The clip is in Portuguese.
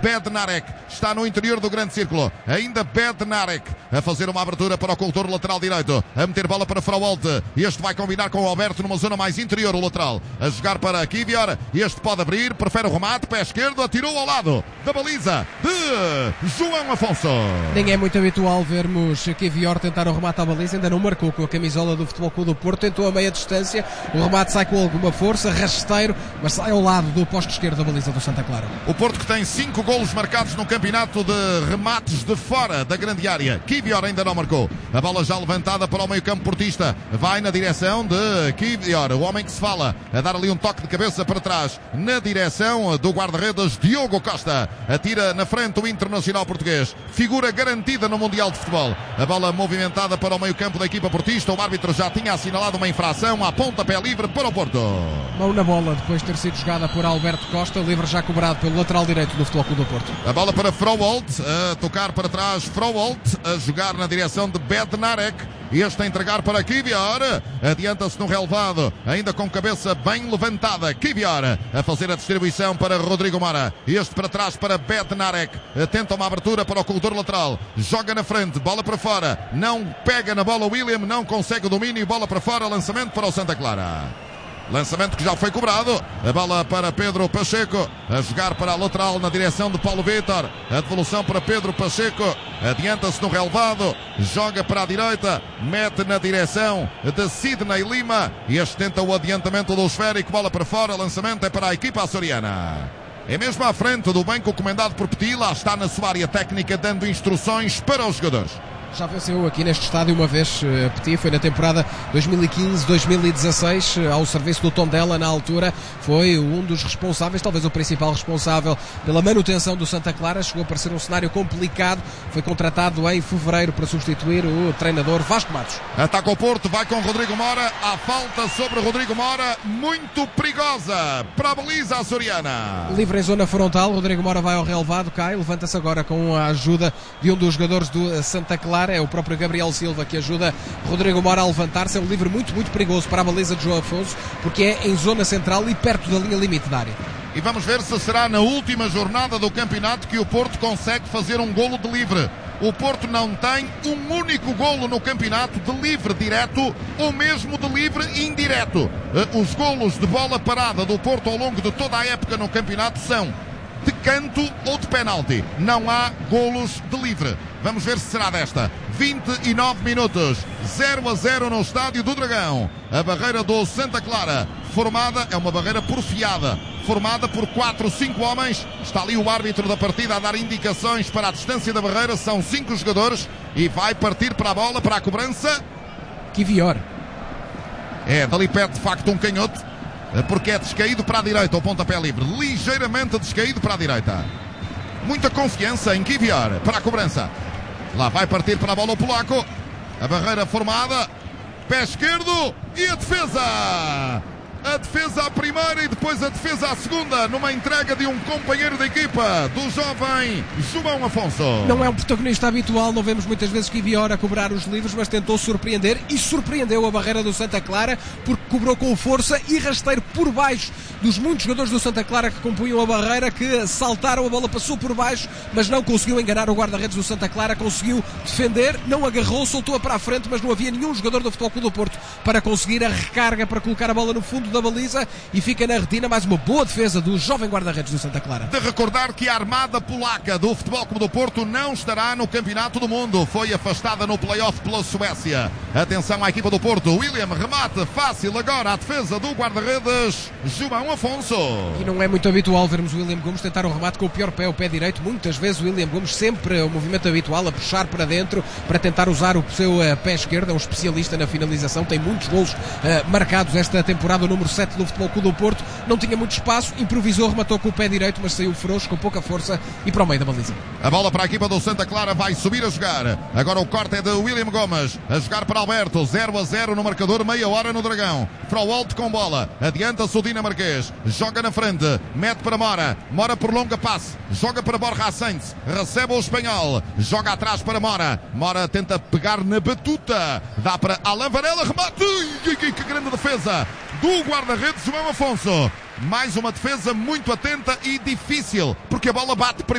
Bednarek está no interior do grande círculo. Ainda Bednarek a fazer uma abertura para o corredor lateral direito. A meter bola para Fraualt. Este vai combinar com o Alberto numa zona mais interior, o lateral. A jogar para Kivior. Este pode abrir, prefere o remate. Pé esquerdo, atirou ao lado da baliza de João Afonso. Nem é muito habitual vermos Kivior tentar o remate à baliza. Ainda não marcou com a camisola do Futebol Clube do Porto. Tentou a meia distância. O remate sai com alguma força, rasteiro, mas sai ao lado do posto esquerdo da baliza do Santa Clara. O Porto que tem 5 golos marcados no campeonato de remates de fora da grande área. Kivior ainda não marcou. A bola já levantada para o meio-campo portista. Vai na direção de Kivior, o homem que se fala, a dar ali um toque de cabeça para trás, na direção do guarda-redes Diogo Costa. Atira na frente o internacional português. Figura garantida no Mundial de Futebol. A bola movimentada para o meio-campo da equipa portista. O árbitro já tinha assinalado uma infração a pontapé livre para o Porto. Mão na bola depois de ter sido jogada por Alberto Costa. Livre já cobrado pelo lateral direito do Futebol Clube do Porto. A bola para Fraualt, a tocar para trás. Fraualt a jogar na direção de Bednarek. Este a entregar para Kivior. Adianta-se no relevado, ainda com cabeça bem levantada. Kivior a fazer a distribuição para Rodrigo Mora. Este para trás para Bednarek. Tenta uma abertura para o corredor lateral. Joga na frente, bola para fora. Não pega na bola William, não consegue o domínio. Bola para fora, lançamento para o Santa Clara. Lançamento que já foi cobrado. A bola para Pedro Pacheco. A jogar para a lateral na direção de Paulo Vitor. A devolução para Pedro Pacheco. Adianta-se no relevado. Joga para a direita. Mete na direção de Sidney Lima. E este tenta o adiantamento do esférico. Bola para fora. Lançamento é para a equipa açoriana. É mesmo à frente do banco comandado por Petit. Lá está na sua área técnica dando instruções para os jogadores. Já venceu aqui neste estádio uma vez, Petit, foi na temporada 2015-2016, ao serviço do Tondela na altura, foi um dos responsáveis, talvez o principal responsável pela manutenção do Santa Clara. Chegou a parecer um cenário complicado, foi contratado em fevereiro para substituir o treinador Vasco Matos. Ataca o Porto, vai com Rodrigo Mora, a falta sobre Rodrigo Mora, muito perigosa para a baliza açoriana. Livre em zona frontal, Rodrigo Mora vai ao relevado, cai, levanta-se agora com a ajuda de um dos jogadores do Santa Clara. É o próprio Gabriel Silva que ajuda Rodrigo Mora a levantar-se. É um livre muito, muito perigoso para a baliza de João Afonso, porque é em zona central e perto da linha limite da área. E vamos ver se será na última jornada do campeonato que o Porto consegue fazer um golo de livre. O Porto não tem um único golo no campeonato de livre direto ou mesmo de livre indireto. Os golos de bola parada do Porto ao longo de toda a época no campeonato são de canto ou de penalti. Não há golos de livre. Vamos ver se será desta. 29 minutos. 0-0 no Estádio do Dragão. A barreira do Santa Clara, formada, é uma barreira porfiada, formada por 4, 5 homens. Está ali o árbitro da partida a dar indicações para a distância da barreira. São 5 jogadores e vai partir para a bola, para a cobrança. Kivior. É, dali perto de facto um canhoto, porque é descaído para a direita, o pontapé livre. Ligeiramente descaído para a direita. Muita confiança em Kivior para a cobrança. Lá vai partir para a bola o polaco. A barreira formada. Pé esquerdo e a defesa. A defesa à primeira e depois a defesa à segunda, numa entrega de um companheiro de equipa, do jovem João Afonso. Não é um protagonista habitual, não vemos muitas vezes Kivior a cobrar os livros, mas tentou surpreender e surpreendeu a barreira do Santa Clara, porque cobrou com força e rasteiro por baixo dos muitos jogadores do Santa Clara que compunham a barreira, que saltaram, a bola passou por baixo, mas não conseguiu enganar o guarda-redes do Santa Clara, conseguiu defender, não agarrou, soltou-a para a frente, mas não havia nenhum jogador do Futebol Clube do Porto para conseguir a recarga, para colocar a bola no fundo da baliza, e fica na retina mais uma boa defesa do jovem guarda-redes do Santa Clara. De recordar que a armada polaca do Futebol Clube do Porto não estará no Campeonato do Mundo, foi afastada no play-off pela Suécia. Atenção à equipa do Porto, William, remate fácil agora, a defesa do guarda-redes João Afonso. E não é muito habitual vermos o William Gomes tentar o remate com o pior pé, o pé direito. Muitas vezes o William Gomes, sempre o movimento habitual, a puxar para dentro, para tentar usar o seu pé esquerdo. É um especialista na finalização, tem muitos golos marcados esta temporada, o número 7 do Futebol Clube do Porto. Não tinha muito espaço, improvisou, rematou com o pé direito, mas saiu frouxo, com pouca força e para o meio da baliza. A bola para a equipa do Santa Clara, vai subir a jogar. Agora o corte é de William Gomes, a jogar para Alberto. 0-0 no marcador, meia hora no Dragão. Fraualt com bola, adianta-se o dinamarquês, joga na frente, mete para Mora, Mora por longa passe, joga para Borja Sainz, recebe o espanhol, joga atrás para Mora, Mora tenta pegar na batuta, dá para Alain Varela, remate, que grande defesa do guarda-redes João Afonso. Mais uma defesa muito atenta e difícil, porque a bola bate primeiro